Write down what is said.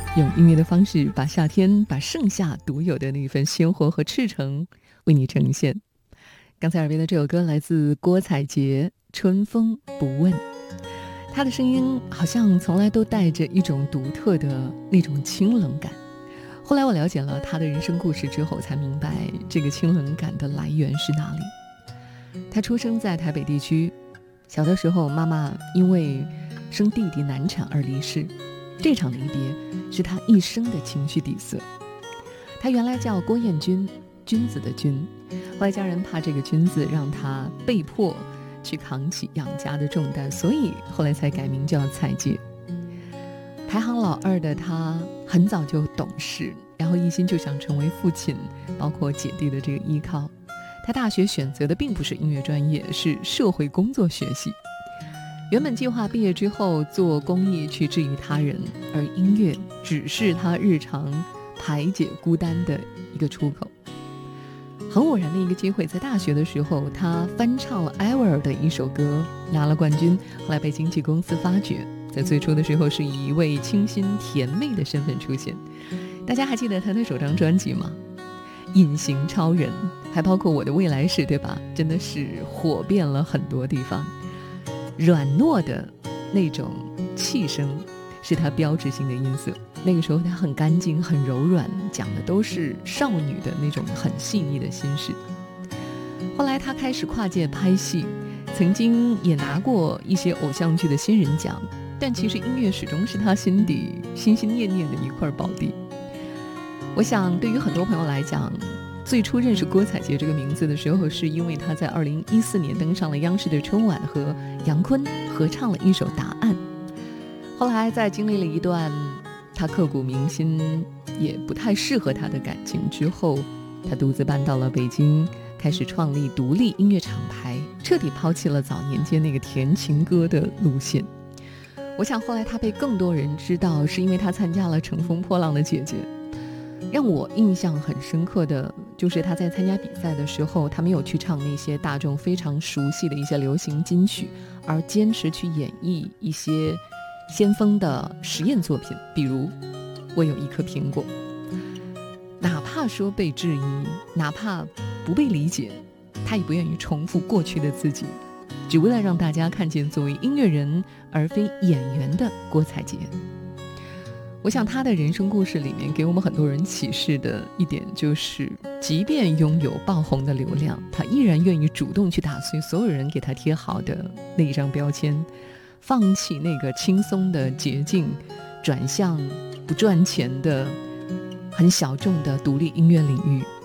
用音乐的方式把夏天，把盛夏独有的那份鲜活和赤诚为你呈现。刚才耳边的这首歌来自郭采洁，春风不问。她的声音好像从来都带着一种独特的那种清冷感。后来我了解了她的人生故事之后，才明白这个清冷感的来源是哪里。她出生在台北地区，小的时候妈妈因为生弟弟难产而离世，这场离别是她一生的情绪底色。她原来叫郭彦君，君子的君，后来家人怕这个君字让她被迫去扛起养家的重担，所以后来才改名叫采洁。排行老二的她很早就懂事，然后一心就想成为父亲包括姐弟的这个依靠。她大学选择的并不是音乐专业，是社会工作学系。原本计划毕业之后做公益去治愈他人，而音乐只是她日常排解孤单的一个出口。很偶然的一个机会，在大学的时候她翻唱了艾薇儿的一首歌，拿了冠军，后来被经纪公司发掘，在最初的时候是以一位清新甜妹的身份出现。大家还记得她的首张专辑吗？隐形超人，还包括我的未来式，对吧？真的是火遍了很多地方。软糯的那种气声是她标志性的音色，那个时候她很干净很柔软，讲的都是少女的那种很细腻的心事。后来她开始跨界拍戏，曾经也拿过一些偶像剧的新人奖，但其实音乐始终是她心底心心念念的一块宝地。我想对于很多朋友来讲，最初认识郭采洁这个名字的时候，是因为她在2014年登上了央视的春晚，和杨坤合唱了一首《答案》。后来在经历了一段她刻骨铭心也不太适合她的感情之后，她独自搬到了北京，开始创立独立音乐厂牌，彻底抛弃了早年间那个甜情歌的路线。我想后来她被更多人知道，是因为她参加了《乘风破浪的姐姐》。让我印象很深刻的就是她在参加比赛的时候，她没有去唱那些大众非常熟悉的一些流行金曲，而坚持去演绎一些先锋的实验作品，比如《我有一颗苹果》。哪怕说被质疑，哪怕不被理解，她也不愿意重复过去的自己，只为了让大家看见作为音乐人而非演员的郭采洁。我想她的人生故事里面给我们很多人启示的一点就是，即便拥有爆红的流量，她依然愿意主动去打碎所有人给她贴好的那一张标签，放弃那个轻松的捷径，转向不赚钱的很小众的独立音乐领域，